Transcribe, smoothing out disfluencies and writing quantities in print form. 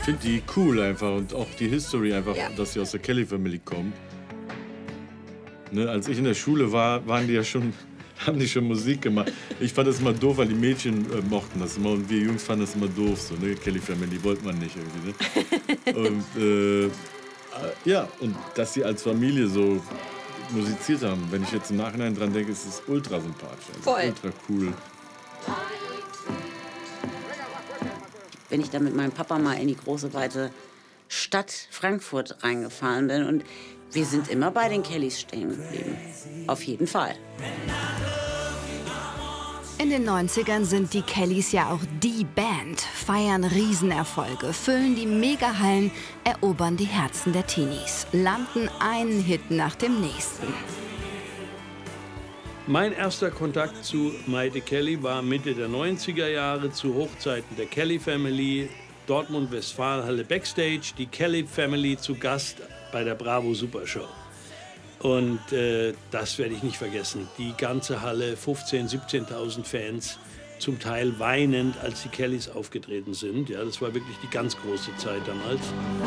finde die cool einfach und auch die History einfach, Ja. dass sie aus der Kelly Family kommt. Ne, als ich in der Schule war, waren die ja schon, haben die schon Musik gemacht. Ich fand das immer doof, weil die Mädchen mochten das immer und wir Jungs fanden das immer doof. So, ne? Kelly Family wollte man nicht irgendwie. Ne? Und ja, und dass sie als Familie so musiziert haben, wenn ich jetzt im Nachhinein dran denke, ist es ultra sympathisch. Also Voll. ultra cool. Wenn ich dann mit meinem Papa mal in die große, weite Stadt Frankfurt reingefahren bin und wir sind immer bei den Kellys stehen geblieben. Auf jeden Fall. In den 90ern sind die Kellys ja auch die Band, feiern Riesenerfolge, füllen die Megahallen, erobern die Herzen der Teenies, landen einen Hit nach dem nächsten. Mein erster Kontakt zu Maite Kelly war Mitte der 90er Jahre zu Hochzeiten der Kelly Family, Dortmund Westfalenhalle Backstage, die Kelly Family zu Gast bei der Bravo Supershow. Und das werde ich nicht vergessen. Die ganze Halle, 15.000, 17.000 Fans, zum Teil weinend, als die Kellys aufgetreten sind. Ja, das war wirklich die ganz große Zeit damals.